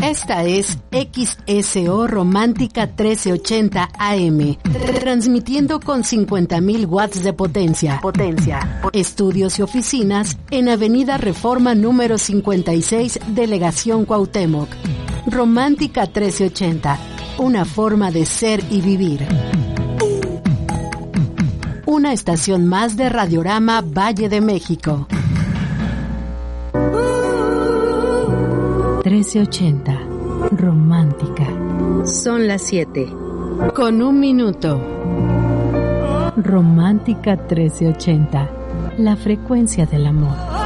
Esta es XSO Romántica 1380 AM, transmitiendo con 50.000 watts de potencia. Estudios y oficinas en Avenida Reforma número 56, Delegación Cuauhtémoc. Romántica 1380, una forma de ser y vivir. Una estación más de Radiorama Valle de México. 1380, romántica. Son las 7. Con 1 minuto. Romántica 1380, la frecuencia del amor.